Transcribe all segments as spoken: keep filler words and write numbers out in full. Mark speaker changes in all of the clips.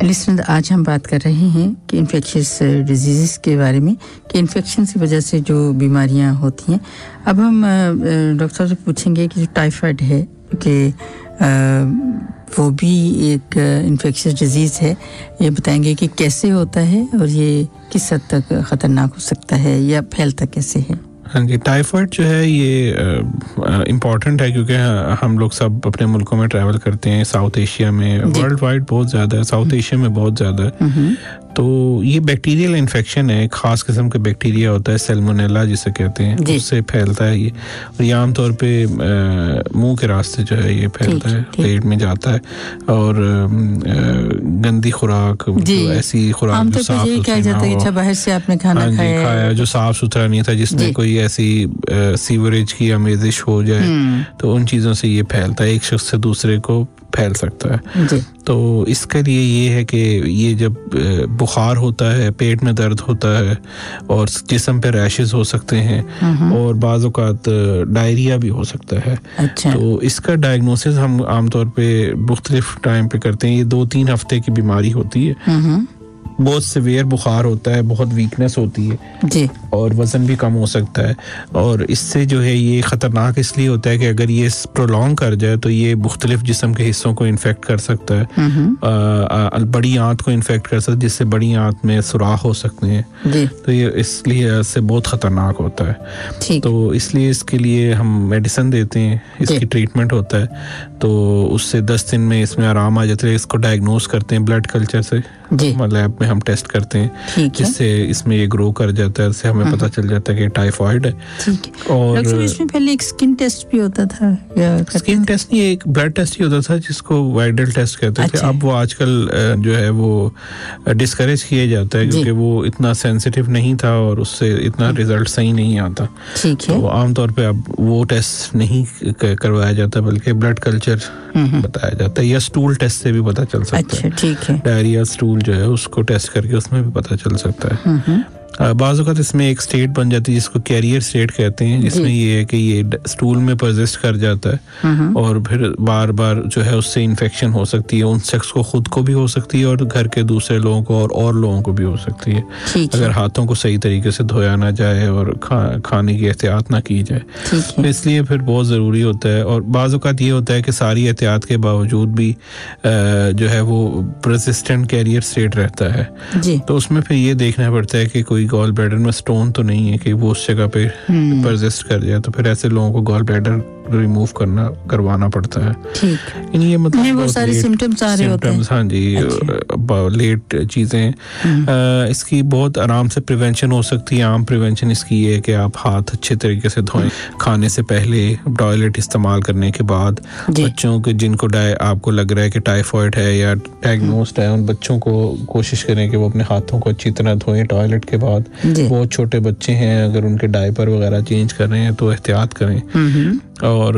Speaker 1: Listener, आज हम बात कर रहे हैं कि इन्फेक्शियस डिजीज़ के बारे में कि इन्फेक्शन की वजह से जो बीमारियां होती हैं। अब हम डॉक्टर साहब से पूछेंगे कि जो टाइफाइड है कि वो भी एक इन्फेक्शियस डिजीज़ है, ये बताएंगे कि कैसे होता है और ये किस हद तक ख़तरनाक हो सकता है या फैलता कैसे है।
Speaker 2: हाँ जी, टाइफाइड जो है ये इम्पॉर्टेंट है क्योंकि हम लोग सब अपने मुल्कों में ट्रैवल करते हैं। साउथ एशिया में वर्ल्ड वाइड बहुत ज़्यादा है, साउथ एशिया में बहुत ज़्यादा है। तो ये बैक्टीरियल इन्फेक्शन है, एक ख़ास किस्म का बैक्टीरिया होता है सैल्मोनेला जिसे कहते हैं, उससे फैलता है ये। और ये आमतौर पे मुंह के रास्ते जो है ये फैलता है, पेट में जाता है। और आ, गंदी खुराक, ऐसी खुराक जो साफ सुथरी ना हो,
Speaker 1: बाहर से आपने खाना खाया,
Speaker 2: खाया जो साफ सुथरा नहीं था, जिसमें कोई ऐसी सीवरेज की आमेजिश हो जाए, तो उन चीज़ों से ये फैलता है, एक शख्स से दूसरे को फैल सकता है। तो इसके लिए ये है कि ये जब बुखार होता है, पेट में दर्द होता है और जिस्म पे रैशेस हो सकते हैं और बाज़ औक़ात डायरिया भी हो सकता है।
Speaker 1: अच्छा।
Speaker 2: तो इसका डायग्नोसिस हम आमतौर पे मुख्तलिफ टाइम पे करते हैं। ये दो तीन हफ्ते की बीमारी होती है, बहुत सीवियर बुखार होता है, बहुत वीकनेस होती है जी, और वज़न भी कम हो सकता है। और इससे जो है ये ख़तरनाक इसलिए होता है कि अगर ये प्रोलॉन्ग कर जाए तो ये मुख्तलिफ जिस्म के हिस्सों को इन्फेक्ट कर सकता है। आ, आ, बड़ी आंत को इन्फेक्ट कर सकता है, जिससे बड़ी आंत में सुराख हो सकते हैं जी। तो ये इसलिए इससे बहुत ख़तरनाक होता है। तो इसलिए इसके लिए हम मेडिसिन देते हैं, इसकी ट्रीटमेंट होता है। तो उससे दस दिन में इसमें आराम आ जाता है। इसको डायग्नोस करते हैं ब्लड कल्चर से, लैब में हम टेस्ट करते हैं, जिससे इसमें ये ग्रो कर जाता है, इससे हमें पता चल जाता है कि टाइफाइड है।
Speaker 1: और डॉक्टर, इसमें पहले एक स्किन टेस्ट भी होता था या
Speaker 2: स्किन टेस्ट नहीं, एक ब्लड टेस्ट ही होता था जिसको वाइडल टेस्ट कहते थे। अब वो आजकल जो है वो डिस्करेज किया जाता है क्योंकि वो इतना सेंसिटिव नहीं था और उससे इतना रिजल्ट सही नहीं आता। तो आमतौर पे अब वो टेस्ट नहीं करवाया जाता, बल्कि ब्लड कल्चर बताया जाता है, या स्टूल टेस्ट से भी पता चल सकता है। डायरिया स्टूल जो है उसको टेस्ट करके उसमें भी पता चल सकता है। बाज़ औक़ात इसमें एक स्टेट बन जाती है जिसको कैरियर स्टेट कहते हैं, जिसमें ये है कि ये स्टूल में परसिस्ट कर जाता है और फिर बार बार जो है उससे इन्फेक्शन हो सकती है। उन शख्स को खुद को भी हो सकती है और घर के दूसरे लोगों को और और लोगों को भी हो सकती है, अगर हाथों को सही तरीके से धोया ना जाए और खा, खाने की एहतियात ना की जाए। तो इसलिए फिर बहुत ज़रूरी होता है। और बाज़ औक़ात ये होता है कि सारी एहतियात के बावजूद भी जो है वो परसिस्टेंट कैरियर स्टेट रहता है, तो उसमें फिर ये देखना पड़ता है कि कोई गॉल ब्लैडर में स्टोन तो नहीं है कि वो उस जगह पे परसिस्ट कर जाए। तो फिर ऐसे लोगों को गॉल ब्लैडर रिमूव करना करवाना पड़ता है। ठीक, ये मतलब
Speaker 1: वो सारे सिम्टम्स आ रहे होते हैं।
Speaker 2: हाँ जी, अच्छा। लेट चीज़ें। इसकी बहुत आराम से प्रिवेंशन हो सकती है। आम प्रिवेंशन इसकी ये है कि आप हाथ अच्छे तरीके से धोएं, खाने से पहले, टॉयलेट इस्तेमाल करने के बाद। बच्चों के जिनको आपको लग रहा है कि टाइफाइड है या डायग्नोस्ड है, उन बच्चों को कोशिश करें कि वो अपने हाथों को अच्छी तरह धोएं टॉयलेट के बाद। बहुत छोटे बच्चे हैं, अगर उनके डायपर वगैरह चेंज कर रहे हैं तो एहतियात करें और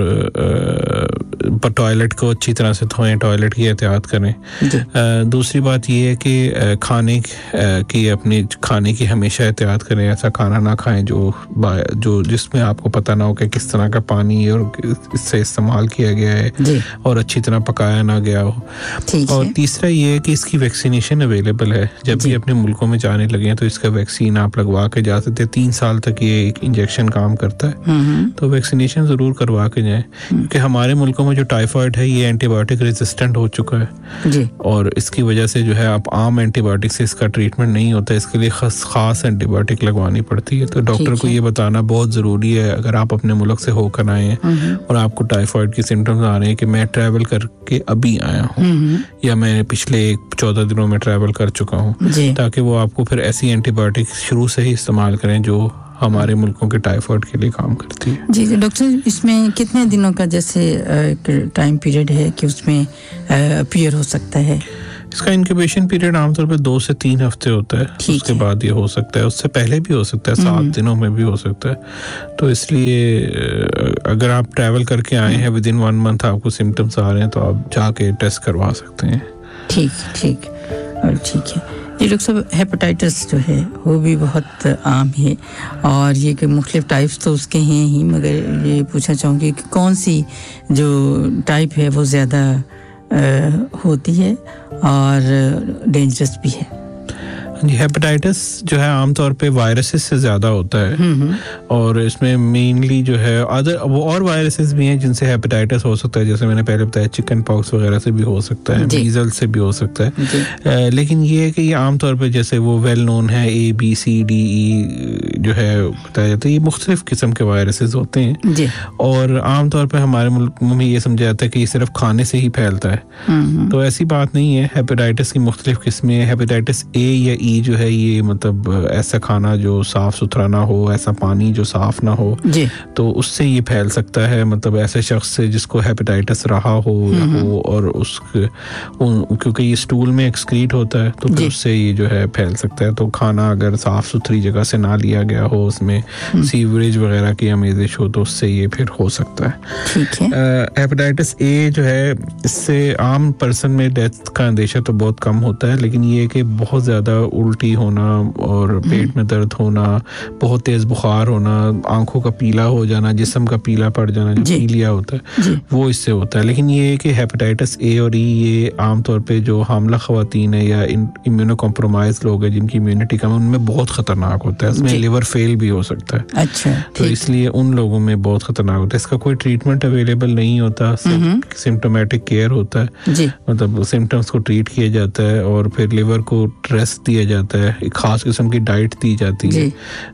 Speaker 2: टॉयलेट को अच्छी तरह से धोएं, टॉयलेट की एहतियात करें। दूसरी बात ये है कि खाने की अपनी खाने की हमेशा एहतियात करें। ऐसा खाना ना खाएं जो जो जिसमें आपको पता ना हो कि किस तरह का पानी और इससे इस्तेमाल किया गया है और अच्छी तरह पकाया ना गया हो। और तीसरा ये है कि इसकी वैक्सीनेशन अवेलेबल है। जब भी अपने मुल्कों में जाने लगे तो इसका वैक्सीन आप लगवा के जा सकते हैं। तीन साल तक ये एक इंजेक्शन काम करता है, तो वैक्सीनेशन ज़रूर करवा के जाएं, क्योंकि हमारे मुल्कों में जो टाइफाइड है ये एंटीबायोटिक रेजिस्टेंट हो चुका है जी। और इसकी वजह से जो है आप आम एंटीबायोटिक से इसका ट्रीटमेंट नहीं होता, इसके लिए खास खास एंटीबायोटिक लगवानी पड़ती है। तो डॉक्टर को ये बताना बहुत ज़रूरी है अगर आप अपने मुल्क से होकर आए हैं और आपको टाइफाइड के सिम्टम्स आ रहे हैं कि मैं ट्रैवल करके अभी आया हूँ या मैं पिछले एक चौदह दिनों में ट्रैवल कर चुका हूँ, ताकि वो आपको फिर ऐसी एंटीबायोटिक शुरू से ही इस्तेमाल करें जो हमारे मुल्कों के टाइफाइड के लिए काम करती है।
Speaker 1: जी डॉक्टर, इसमें कितने दिनों का जैसे टाइम पीरियड है कि उसमें अपीयर हो सकता है?
Speaker 2: इसका इंक्यूबेशन पीरियड आमतौर पे दो से तीन हफ्ते होता है, उसके बाद ये हो सकता है, उससे पहले भी हो सकता है, सात दिनों में भी हो सकता है। तो इसलिए अगर आप ट्रैवल करके आए हैं विद इन वन मंथ आपको सिम्टम्स आ रहे हैं तो आप जाके टेस्ट करवा सकते हैं।
Speaker 1: ठीक ठीक और ठीक है। ये लोग सब हेपेटाइटिस जो है वो भी बहुत आम है और ये कि मुख्तलिफ टाइप्स तो उसके हैं ही, मगर ये पूछना चाहूँगी कि कौन सी जो टाइप है वो ज़्यादा होती है और डेंजरस भी है।
Speaker 2: जी, हेपेटाइटिस जो है आमतौर पे वायरसेस से ज़्यादा होता है और इसमें मेनली जो है अदर वो और वायरसेस भी हैं जिनसे हेपेटाइटिस हो सकता है, जैसे मैंने पहले बताया चिकन पॉक्स वगैरह से भी हो सकता है, मीजल से भी हो सकता है। आ, लेकिन ये है कि ये आमतौर पे जैसे वो वेल नोन है A B C D E जो है बताया जाता है, ये मुख्तलिफ किस्म के वायरसेस होते हैं जी। और आमतौर पर हमारे मुल्क में ये समझा जाता है कि ये सिर्फ खाने से ही फैलता है, तो ऐसी बात नहीं है। हेपेटाइटिस की मुख्तलिफ किस्में हैं। हेपेटाइटिस ए या ई जो है ये मतलब ऐसा खाना जो साफ सुथरा ना हो, ऐसा पानी जो साफ ना हो जी। तो उससे ये फैल सकता है, मतलब ऐसे शख्स से जिसको हेपेटाइटिस रहा हो या हो और उस क्योंकि ये स्टूल में एक्सक्रीट होता है तो फिर उससे ये जो है फैल सकता है। तो खाना अगर साफ सुथरी जगह से ना लिया गया हो, उसमें सीवरेज वगैरह की आमेजिश हो, तो उससे ये फिर हो सकता है। ठीक है। हेपेटाइटिस ए जो है इससे आम पर्सन में डेथ का अंदेशा तो बहुत कम होता है, लेकिन ये कि बहुत ज़्यादा उल्टी होना और पेट में दर्द होना, बहुत तेज बुखार होना, आंखों का पीला हो जाना, जिस्म का पीला पड़ जाना, जो पीलिया होता है वो इससे होता है। लेकिन ये है कि हेपेटाइटिस ए और ई ये आमतौर पे जो हामला खवातीन है या इम्यूनो कॉम्प्रोमाइज लोग हैं जिनकी इम्यूनिटी कम है, उनमें बहुत खतरनाक होता है। उसमें लिवर फेल भी हो सकता है। अच्छा, तो इसलिए उन लोगों में बहुत खतरनाक होता है। इसका कोई ट्रीटमेंट अवेलेबल नहीं होता, सिम्टोमेटिक केयर होता है, मतलब सिम्टम्स को ट्रीट किया जाता है और फिर लिवर को रेस्ट दिया जाता है, एक खास किस्म की डाइट दी जाती है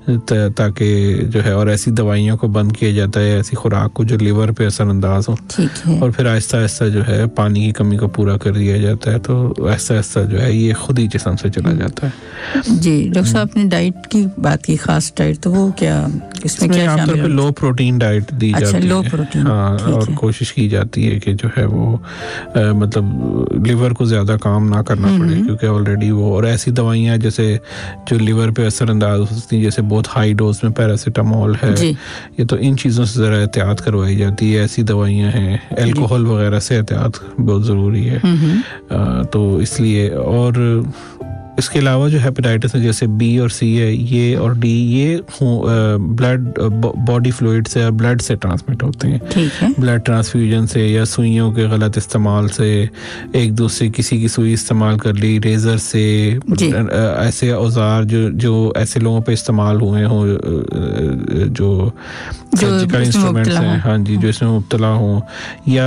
Speaker 2: ताकि जो है, और ऐसी दवाइयों को बंद किया जाता है, ऐसी खुराक को जो लिवर पे असरअंदाज हो, और फिर आहिस्ता आहिस्ता जो है पानी की कमी को पूरा कर दिया जाता है। तो ऐसा ऐसा जो है ये खुद ही जिस्म से चला जाता है।
Speaker 1: जी डॉक्टर साहब, आपने डाइट की बात की, खास डाइट, तो वो क्या इसमें क्या
Speaker 2: आमतौर पे लो प्रोटीन डाइट दी
Speaker 1: अच्छा,
Speaker 2: जाती
Speaker 1: लो
Speaker 2: है।
Speaker 1: प्रोटीन,
Speaker 2: हाँ, और कोशिश की जाती है कि जो है वो आ, मतलब लिवर को ज्यादा काम ना करना पड़े, क्योंकि ऑलरेडी वो, और ऐसी दवाइयाँ जैसे जो लिवर पे असरअंदाज होती हैं, जैसे बहुत हाई डोज में पैरासीटामोल है, ये तो इन चीज़ों से ज़रा एहतियात करवाई जाती है। ऐसी दवाइयाँ हैं, अल्कोहल वगैरह से एहतियात बहुत ज़रूरी है। आ, तो इसलिए, और इसके अलावा जो हेपेटाइटिस है जैसे बी और सी है, ये और डी, ये ब्लड बॉडी फ्लूइड से और ब्लड से ट्रांसमिट होते हैं। ब्लड ट्रांसफ्यूजन से या सुइयों के गलत इस्तेमाल से, एक दूसरे किसी की सुई इस्तेमाल कर ली, रेजर से, ऐसे औजार जो जो ऐसे लोगों पे इस्तेमाल हुए हों जो सर्जिकल इंस्ट्रूमेंट्स हैं, हाँ जी, जो इसमें मुब्तला हों, या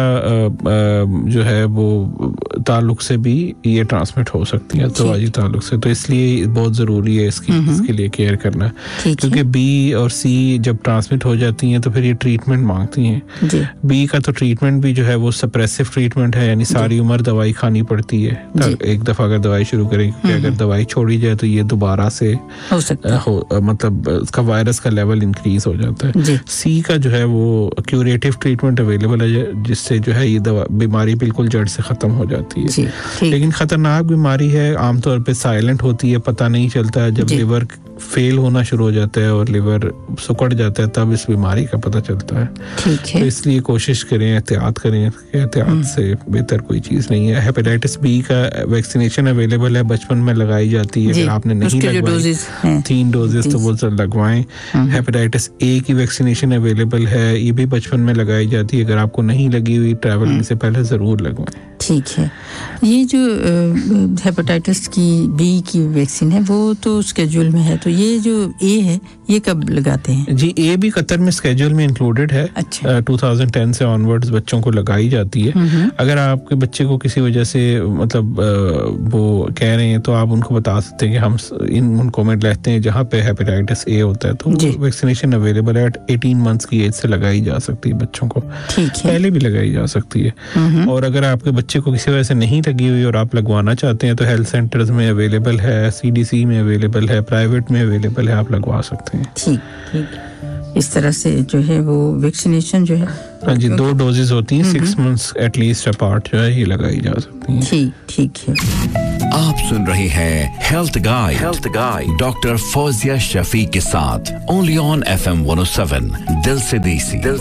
Speaker 2: जो है वो ताल्लुक से भी ये ट्रांसमिट हो सकती है, तवाजी ताल्लुक से। तो इसलिए बहुत ज़रूरी है इसकी इसके लिए केयर करना, क्योंकि बी और सी जब ट्रांसमिट हो जाती हैं तो फिर ये ट्रीटमेंट मांगती हैं। बी का तो ट्रीटमेंट भी जो है वो सप्रेसिव ट्रीटमेंट है, यानी सारी उम्र दवाई खानी पड़ती है। एक दफ़ा अगर दवाई शुरू करें, क्योंकि अगर दवाई छोड़ी जाए तो ये दोबारा से हो सकता है, मतलब उसका वायरस का लेवल इंक्रीज हो जाता है। सी का जो है वो क्यूरेटिव ट्रीटमेंट अवेलेबल है, जिससे जो है ये दवा बीमारी बिल्कुल जड़ से ख़त्म हो जाती है। लेकिन ख़तरनाक बीमारी है, आमतौर पे साइलेंट होती है, पता नहीं चलता। जब लिवर फेल होना शुरू हो जाता है और लिवर सुकड़ जाता है, तब इस बीमारी का पता चलता है। ठीक है। तो इसलिए कोशिश करें, एहतियात करें, एहतियात से बेहतर कोई चीज़ नहीं है। हेपेटाइटिस बी का वैक्सीनेशन अवेलेबल है, बचपन में लगाई जाती है। अगर आपने नहीं लगवाई, तीन डोजेस तो वो लगवाएं। हेपेटाइटिस ए की वैक्सीनेशन अवेलेबल है, ये भी बचपन में लगाई जाती है। अगर आपको नहीं लगी हुई, ट्रैवलिंग से पहले ज़रूर लगवाएं।
Speaker 1: ठीक है। ये जो हेपेटाइटिस की बी की वैक्सीन है वो तो स्केड्यूल में है, तो ये जो ए है ये कब लगाते हैं?
Speaker 2: जी, ए भी कतर में स्केड्यूल में इंक्लूडेड है। अच्छा। टू थाउजेंड टेन से ऑनवर्ड्स बच्चों को लगाई जाती है। अगर आपके बच्चे को किसी वजह से मतलब वो कह रहे हैं तो आप उनको बता सकते हैं कि हम इन उन कमेंट लेते हैं जहाँ पे हेपेटाइटिस ए होता है, तो वैक्सीनेशन अवेलेबल है। एटीन मंथ्स की एज से लगाई जा सकती है बच्चों को, पहले भी लगाई जा सकती है। और अगर आपके बच्चे को किसी वजह से नहीं लगी हुई और आप लगवाना चाहते हैं तो हेल्थ सेंटर्स में अवेलेबल है, सीडीसी में अवेलेबल है, प्राइवेट में अवेलेबल है, आप लगवा सकते हैं।
Speaker 1: ठीक ठीक। इस तरह से जो है वो वैक्सीनेशन जो है,
Speaker 2: हाँ जी, दो डोजेस होती हैं, सिक्स मंथ्स एटलीस्ट अपार्ट जो है ये लगाई जा सकती हैं।
Speaker 1: ठीक ठीक है।
Speaker 3: आप सुन रहे हैं health guide health guide doctor Fauzia Shafi के साथ, only on F M one O seven, दिल से देसी दिल